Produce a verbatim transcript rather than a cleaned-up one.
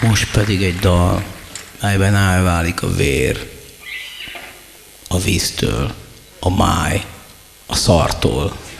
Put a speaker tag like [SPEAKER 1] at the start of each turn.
[SPEAKER 1] Most pedig egy dal, melyben elválik a vér a víztől, a máj a szartól.